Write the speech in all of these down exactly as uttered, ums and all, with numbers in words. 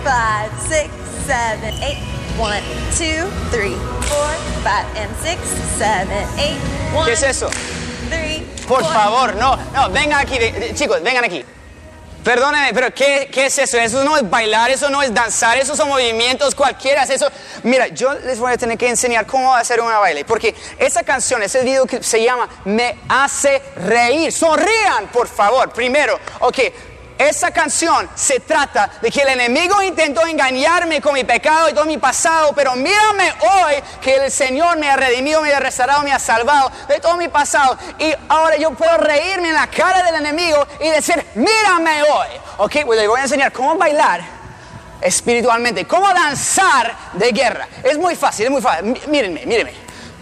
five, six, seven, eight. One, two, three, four, five, and six, seven, eight. One, ¿Qué es eso? Three, Por four. favor, no, no, vengan aquí, ven- chicos, vengan aquí. Perdónenme, pero ¿qué, ¿qué es eso? Eso no es bailar, eso no es danzar, esos son movimientos cualquiera. Eso. Mira, yo les voy a tener que enseñar cómo hacer una baile, porque esa canción, ese video que se llama Me hace reír. Sonrían, por favor, primero. Ok, esa canción se trata de que el enemigo intentó engañarme con mi pecado y todo mi pasado, pero mírame hoy que el Señor me ha redimido, me ha restaurado, me ha salvado de todo mi pasado. Y ahora yo puedo reírme en la cara del enemigo y decir, mírame hoy. Ok, pues les voy a enseñar cómo bailar espiritualmente, cómo danzar de guerra. Es muy fácil, es muy fácil. M- mírenme, mírenme.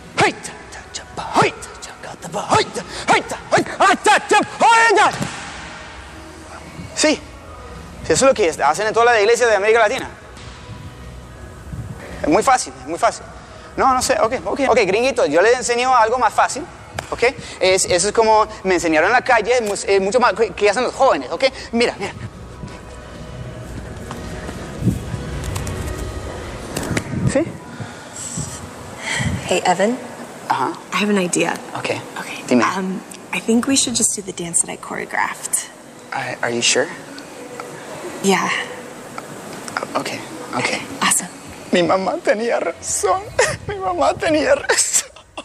Sí, sí, eso es lo que hacen en toda la iglesia de América Latina. Es muy fácil, es muy fácil. No, no sé, ok, ok, ok, gringuito, yo les enseño algo más fácil, ok. Es, eso es como me enseñaron en la calle, es, es mucho más que, que hacen los jóvenes, ok. Mira, mira. ¿Sí? Hey, Evan. Ajá, I have an idea. ok. Okay. Dime. Um, I think we should just do the dance that I choreographed. Are, are you sure? Yeah. Ok, ok. Awesome. Mi mamá tenía razón, mi mamá tenía razón.